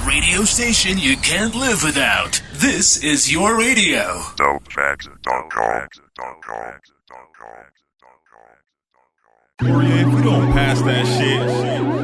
radio station you can't live without. This is your radio. Dopefacts.com. If we don't pass that shit,